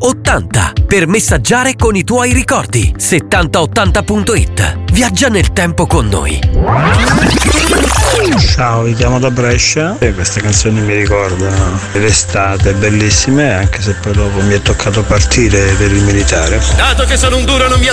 80 per messaggiare con i tuoi ricordi. 7080.it. Viaggia nel tempo con noi. Ciao, vi chiamo da Brescia e queste canzoni mi ricordano l'estate, bellissime, anche se poi dopo mi è toccato partire per il militare. Dato che sono un duro non mi